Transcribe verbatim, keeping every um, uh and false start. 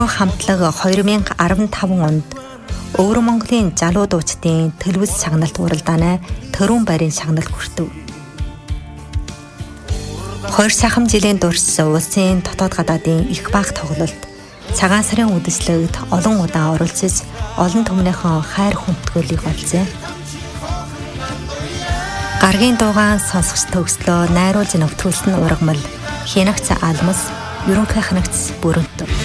Хамтлаг хоёр мянга арван таван онд Өвөр Монголын залуу дуучдын телевиз шагналт уралдаанаа Төрүүн байрын шагналт хүртэв. Хоёр сахам жилийн турш улсын дотоод гадаадын их бага тоглолт, цагаан сарын үдэслэгт олон удаа оролцож олон түмнийхэн хайр хүндэтгүүлийг олжээ. Гаргийн дуугаан сонсогч төгслөө найруулж нөтгүүлсэн ургамал хянагц алмас ерөнхий хянагц бүрэнт.